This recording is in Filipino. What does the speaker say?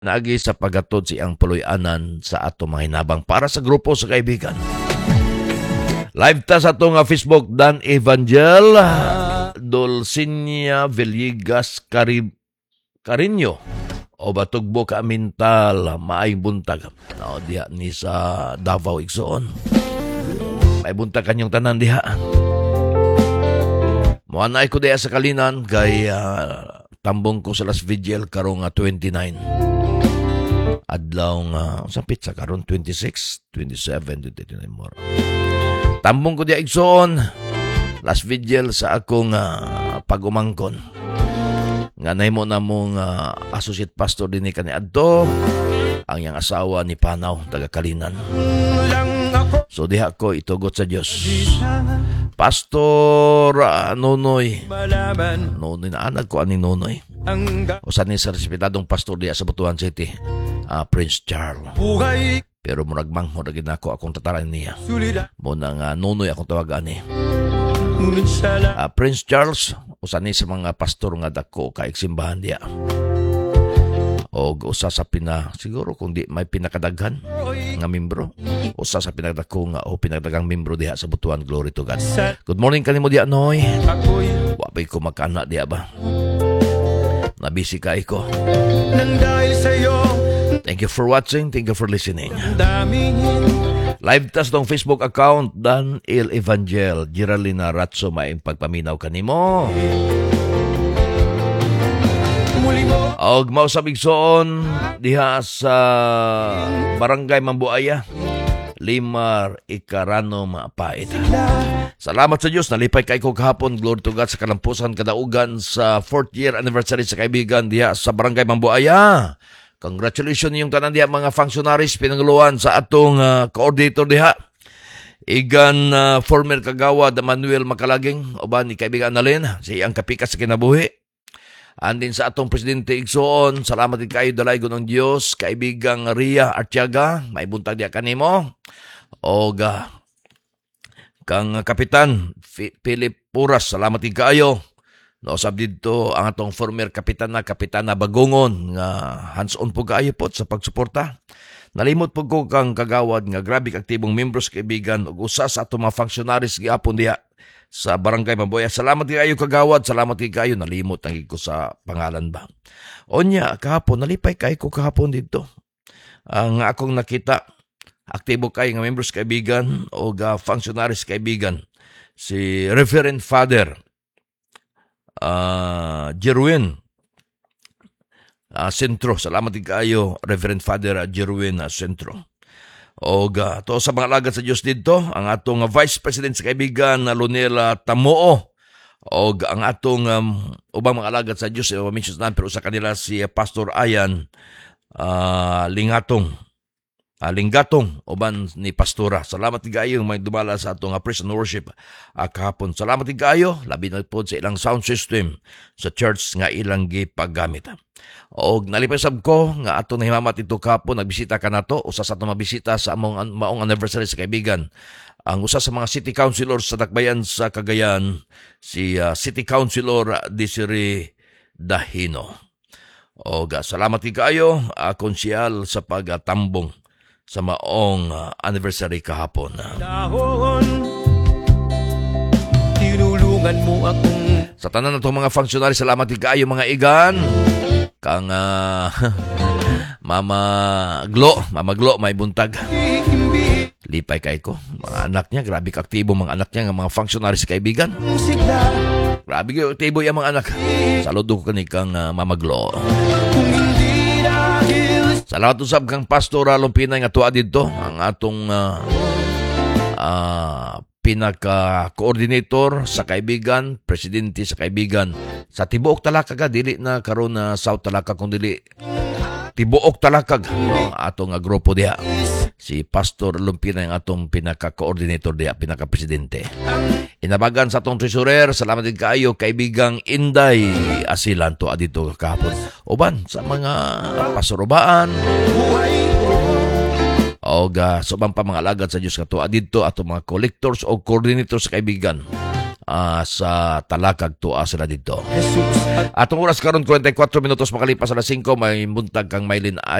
Naagi sa pagatod siyang puloy-anan sa ato mga hinabang para sa grupo sa kaibigan. Live ta sa itong Facebook, Dan Evangel, Dulcinea Villegas Carino, o Batugbo Kamintal, Maayong Buntag. No, diha ni sa Davao Igsoon. May buntag kanyang tanan diha. Muanay ko diha sa Kalinan, kay tambong ko sa Las Vigil karong 29. Adlaw nga, sa pizza karon 26, 27, 29 more. Tambong ko diya igsoon, Las Vigil sa akong pag-umangkon. Nga nahimo na mong associate pastor din ni kaniadto, ang iyang asawa ni Panaw, taga Kalinan. So diha ko itugot sa Dios. Pastor Nonoy. Nonoy na anak ko aning Nonoy. Usa ni sa respetadong pastor diha sa Butuan City, Prince Charles. Pero murag manghod na ginako akong tataran niya. Muna nga Nonoy akong tawagan ni. Prince Charles, usa ni sa mga pastor nga dako kaig simbahan diya. O usa sa siguro kung di may pinakadaghan nga membro, usa sa pinakadako nga o pinakadagang membro diha sa Butuan. Glory to God. Good morning kanimo diha Noy. Wapay ko makana diha ba? Nabisi kay ko. Thank you for watching. Thank you for listening. Live tas tong Facebook account, Dan Evangel, Geraldina Ratso, maing pagpaminaw kanimo. Og mausabig soon diha sa Barangay Mambuaya, Limar Ikarano Mapait. Salamat sa Diyos, nalipay kay ko kahapon. Glory to God sa kalampusan kadaugan sa 4th year anniversary sa kaibigan diha sa Barangay Mambuaya. Congratulations yung tanan diha mga functionaries pinanguluan sa atong coordinator diha. Igan former kagawad Manuel Makalaging, uban ni kaibigan Nalin, siyang kapikas sa kinabuhi. Andin sa atong presidente igsoon, salamat din kayo dalay ng Dios, kaibigang Ria Artiaga, may buntag diha kanimo. Og kang kapitan Philip Puras, salamat din kayo. No, sab dito ang atong former kapitana Bagongon nga hands-on po kaayo po sa pagsuporta. Nalimot po ko kang kagawad nga grabe aktibong membros kaibigan ug usa sa atong mga functionaries gihapon diha sa Barangay Mambuaya. Salamat kayo kagawad, salamat kayo. Nalimot ang ko sa pangalan ba. Onya kahapon nalipay kay ko kahapon dito. Ang akong nakita aktibo kay nga membros kaibigan o functionaries kaibigan si Reverend Father Jerwin Sentro. Salamat din kayo Reverend Father Jerwin Sentro. O to sa mga alagad sa Diyos dito, ang atong Vice President sa kaibigan na Lunela Tamoo. O ang atong ubang mga alagad sa Diyos, mention na pero sa kanila si Pastor Ayan Linggatong, uban ni Pastora. Salamat kayo may dumala sa atong praise and worship kahapon. Salamat kayo, labi na po sa ilang sound system sa church nga ilang gipagamit. O nalipasab ko nga atong nahimamat ito kahapon, nagbisita ka na to, usa sa atong mabisita sa maong anniversary sa kaibigan. Ang usa sa mga city councilor sa Dakbayan sa Cagayan, si City Councilor Desiree Dahino. O salamat kayo, konsyal sa pagtambong sa maong anniversary kahapon. Tinulungan mo akong sa tanan natong mga functionary, salamat kayo mga igan. Kang Mama Glo, may buntag. Lipay kay ko. Mga anak niya, grabe kaktibo mga anak niya, mga functionaries kaibigan. Grabe kaktibo yung mga anak. Saludo ko kang Mama Glo. Salamat usab kang Pastor Lumpinay nga tuwa dito, ang atong pinaka-coordinator sa kaibigan, presidente sa kaibigan. Sa Tibuok Talakag, dili na karon na South Talakag, kung dili Tibuok Talakag, atong grupo diha. Si Pastor Lumpinay ang atong pinaka-coordinator diha, pinaka-presidente. Inabagan sa atong treasurer, salamat din kayo kaibigang Inday Asilan tuwa dito kahapon. Uban sa mga pasurubaan o subang pa mga alagad sa Diyos katuwa dito atong mga collectors o coordinators kaibigan. sa Talakag Tua sila dito. Atong oras karon 44 minutos makalipas alas 5 may buntag kang Maylin